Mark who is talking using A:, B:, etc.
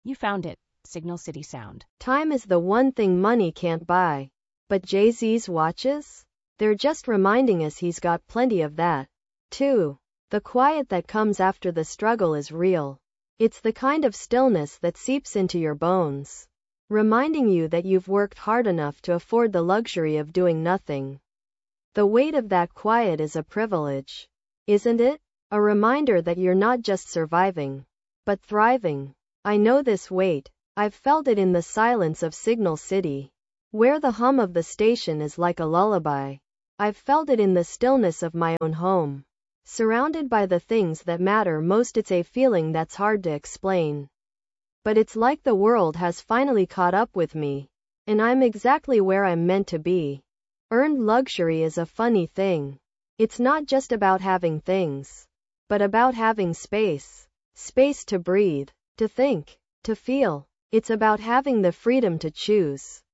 A: You found it. Signal City Sound.
B: Time is the one thing money can't buy. But Jay-Z's watches? They're just reminding us he's got plenty of that, too. The quiet that comes after the struggle is real. It's the kind of stillness that seeps into your bones, reminding you that you've worked hard enough to afford the luxury of doing nothing. The weight of that quiet is a privilege, isn't it? A reminder that you're not just surviving, but thriving. I know this weight. I've felt it in the silence of Signal City, where the hum of the station is like a lullaby. I've felt it in the stillness of my own home, surrounded by the things that matter most. It's a feeling that's hard to explain, but it's like the world has finally caught up with me, and I'm exactly where I'm meant to be. Earned luxury is a funny thing. It's not just about having things, but about having space. Space to breathe, to think, to feel. It's about having the freedom to choose